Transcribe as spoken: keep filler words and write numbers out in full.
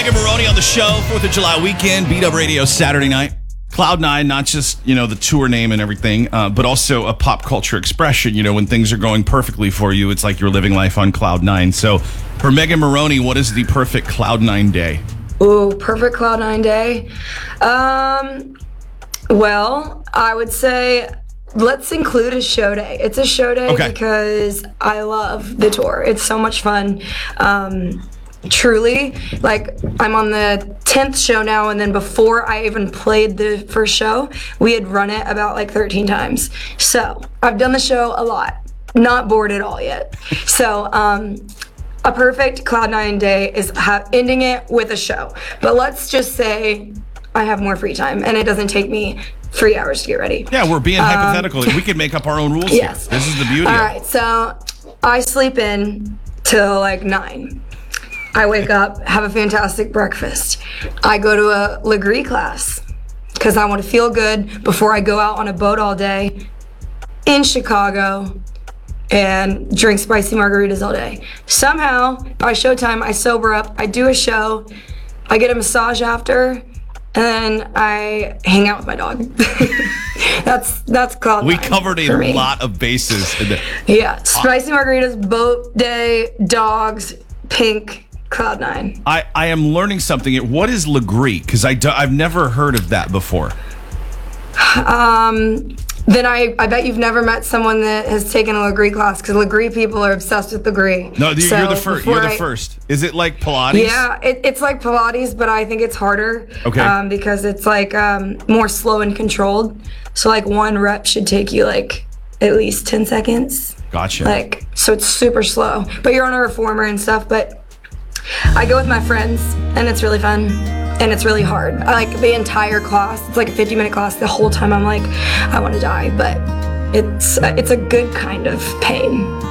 Megan Maroney on the show, fourth of July weekend, Beat Up Radio Saturday night. Cloud nine, not just, you know, the tour name and everything, uh, but also a pop culture expression. You know, when things are going perfectly for you, it's like you're living life on Cloud nine. So for Megan Maroney, what is the perfect Cloud nine day? Ooh, perfect Cloud nine day. Um, well, I would say let's include a show day. It's a show day Okay. because I love the tour. It's so much fun. Um, truly, like, I'm on the tenth show now, and then before I even played the first show, we had run it about like thirteen times. So I've done the show a lot. Not bored at all yet. So, um, a perfect Cloud nine day is ha- ending it with a show. But let's just say I have more free time and it doesn't take me three hours to get ready. Yeah, we're being hypothetical. We can make up our own rules Yes. here. This is the beauty All of it. right, so I sleep in till like nine. I wake up, have a fantastic breakfast. I go to a Legree class because I want to feel good before I go out on a boat all day in Chicago and drink spicy margaritas all day. Somehow, by showtime, I sober up, I do a show, I get a massage after, and then I hang out with my dog. that's that's Cloud We nine covered a for me. lot of bases. In the, Yeah, spicy margaritas, boat day, dogs, pink, Cloud nine. I, I am learning something. What is Legree? Because I do, I've never heard of that before. Um, then I, I bet you've never met someone that has taken a Legree class because Legree people are obsessed with Legree. No, you- So you're the first. You're before the I- first. Is it like Pilates? Yeah, it, it's like Pilates, but I think it's harder. Okay. Um, because it's like um, more slow and controlled. So like one rep should take you like at least ten seconds. Gotcha. Like, so it's super slow. But you're on a reformer and stuff, but I go with my friends and it's really fun. And it's really hard. I like the entire class. It's like a fifty minute class. The whole time I'm like, I want to die, but it's it's a good kind of pain.